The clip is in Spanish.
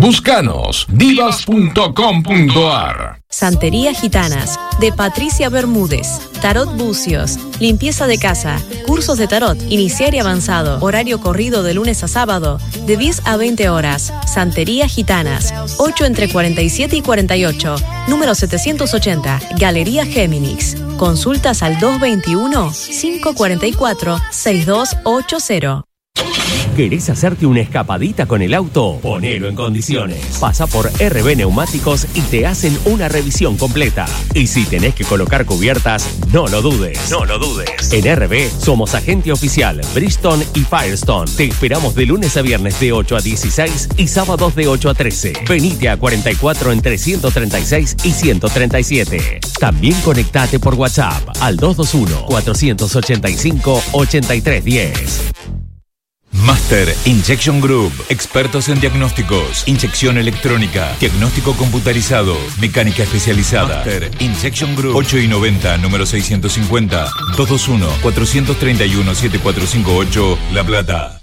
Búscanos, divas.com.ar. Santería Gitanas, de Patricia Bermúdez. Tarot Bucios, limpieza de casa, cursos de tarot, iniciar y avanzado, horario corrido de lunes a sábado, de 10 a 20 horas. Santería Gitanas, 8 entre 47 y 48, número 780, Galería Géminis. Consultas al 221-544-6280. ¿Querés hacerte una escapadita con el auto? Ponelo en condiciones. Pasa por RB Neumáticos y te hacen una revisión completa. Y si tenés que colocar cubiertas, no lo dudes. No lo dudes. En RB somos agente oficial Bridgestone y Firestone. Te esperamos de lunes a viernes de 8 a 16 y sábados de 8 a 13. Venite a 44 entre 136 y 137. También conectate por WhatsApp al 221-485-8310. Master Injection Group, expertos en diagnósticos, inyección electrónica, diagnóstico computarizado, mecánica especializada. Master Injection Group, 8 y 90, número 650, 221-431-7458, La Plata.